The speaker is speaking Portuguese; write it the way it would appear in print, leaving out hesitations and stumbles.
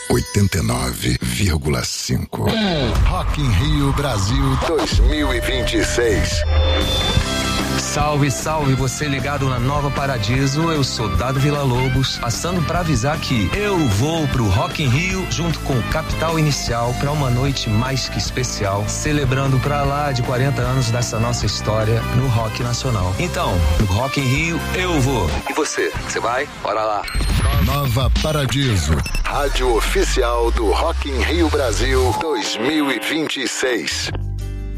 89,5. Rock in Rio Brasil 2026. Salve, salve, você ligado na Nova Paradiso, eu sou Dado Villa-Lobos, passando pra avisar que eu vou pro Rock in Rio junto com Capital Inicial pra uma noite mais que especial, celebrando pra lá de 40 anos dessa nossa história no rock nacional. Então, no Rock in Rio eu vou. E você vai? Bora lá. Nova Paradiso, rádio oficial do Rock in Rio Brasil 2026.